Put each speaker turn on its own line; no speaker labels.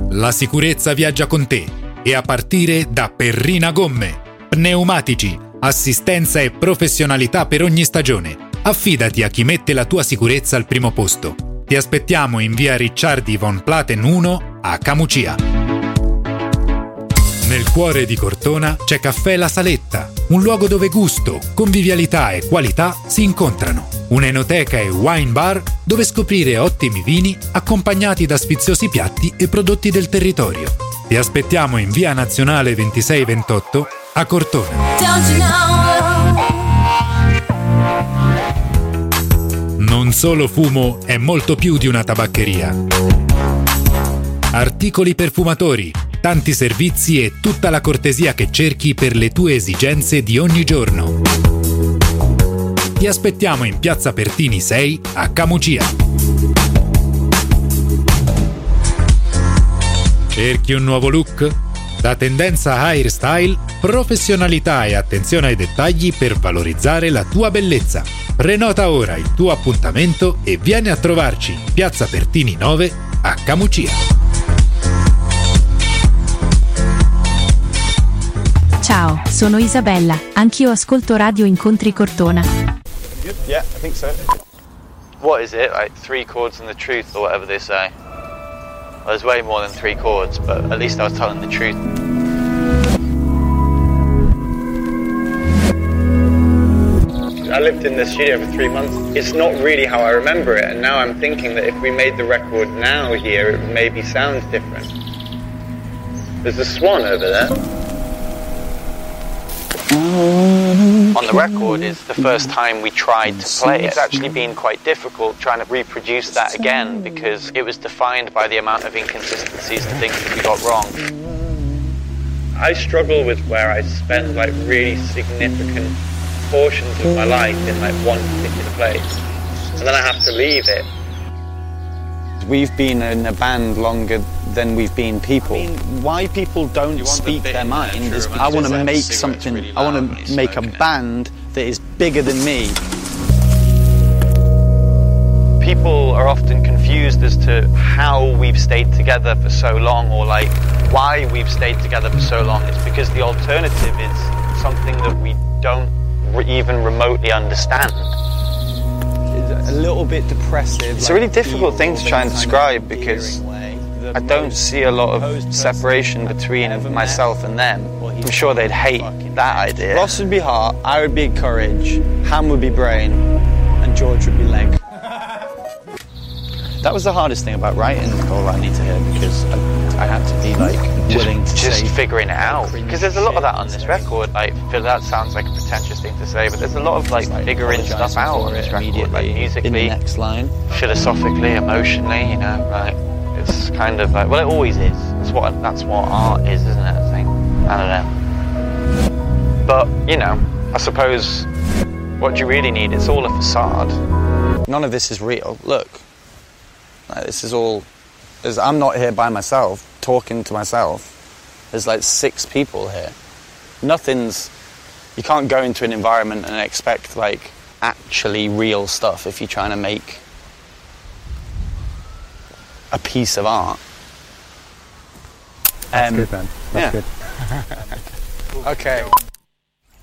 La sicurezza viaggia con te e a partire da Perrina Gomme. Pneumatici, assistenza e professionalità per ogni stagione. Affidati a chi mette la tua sicurezza al primo posto. Ti aspettiamo in via Ricciardi von Platen 1 a Camucia. Nel cuore di Cortona c'è Caffè La Saletta, un luogo dove gusto, convivialità e qualità si incontrano. Un'enoteca e wine bar dove scoprire ottimi vini accompagnati da sfiziosi piatti e prodotti del territorio. Ti aspettiamo in via Nazionale 2628 a Cortona. Non solo fumo è molto più di una tabaccheria. Articoli perfumatori, tanti servizi e tutta la cortesia che cerchi per le tue esigenze di ogni giorno. Ti aspettiamo in Piazza Pertini 6 a Camucia. Cerchi un nuovo look? Da tendenza hairstyle, professionalità e attenzione ai dettagli per valorizzare la tua bellezza. Prenota ora il tuo appuntamento e vieni a trovarci in Piazza Pertini 9 a Camucia.
Ciao, sono Isabella, anch'io ascolto Radio Incontri Cortona.
Yeah, I think so. What is it? Like 3 chords and the truth or whatever they say? Well, there's way more than 3 chords, but at least I was telling the truth. I lived in the studio for 3 months. It's not really how I remember it, and now I'm thinking that if we made the record now here, it maybe sounds different. There's a swan over there. On the record is the first time we tried to play it. It's actually been quite difficult trying to reproduce that again because it was defined by the amount of inconsistencies and things that we got wrong. I struggle with where I spend like really significant portions of my life in like one particular place and then I have to leave it. We've been in a band longer than we've been people. I mean, why people don't speak their mind is because I want to make something, really I want to make a band that is bigger than me. People are often confused as to how we've stayed together for so long or like why we've stayed together for so long. It's because the alternative is something that we don't even remotely understand. A little bit depressive. It's a really difficult thing to try and describe because I don't see a lot of separation between myself and them. I'm sure they'd hate that idea. Ross would be heart, I would be courage, Ham would be brain, and George would be leg. That was the hardest thing about writing All I Need to Hear because I had to be like willing to just figuring it out. Because there's a lot of that on this record. Like, I feel that sounds like a pretentious thing to say, but there's a lot of like figuring stuff out on this record, like musically, in the next line, philosophically, emotionally. You know, like it's kind of like, well, it always is. That's what art is, isn't it? I think. I don't know. But you know, I suppose what do you really need? It's all a facade. None of this is real. Look. This is all, I'm not here by myself, talking to myself. There's like 6 people here. You can't go into an environment and expect like actually real stuff if you're trying to make a piece of art.
That's good, man. That's good.
Okay.